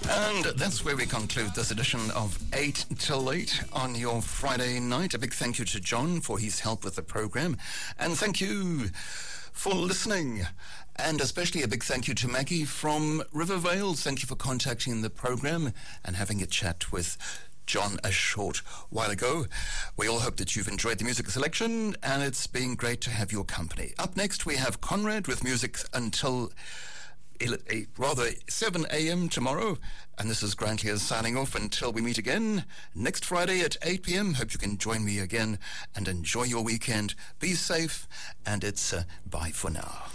And that's where we conclude this edition of 8 till 8 on your Friday night. A big thank you to John for his help with the program. And thank you for listening. And especially a big thank you to Maggie from Rivervale. Thank you for contacting the program and having a chat with John a short while ago. We all hope that you've enjoyed the music selection, and it's been great to have your company. Up next, we have Conrad with music until 7 a.m. tomorrow. And this is Grant here signing off until we meet again next Friday at 8 p.m. Hope you can join me again and enjoy your weekend. Be safe, and it's bye for now.